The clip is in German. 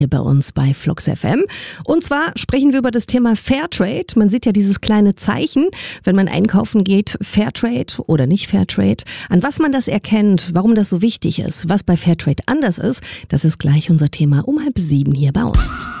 Hier bei uns bei Flux FM. Und zwar sprechen wir über das Thema Fairtrade. Man sieht ja dieses kleine Zeichen, wenn man einkaufen geht, Fairtrade oder nicht Fairtrade. An was man das erkennt, warum das so wichtig ist, was bei Fairtrade anders ist, das ist gleich unser Thema um 6:30 hier bei uns.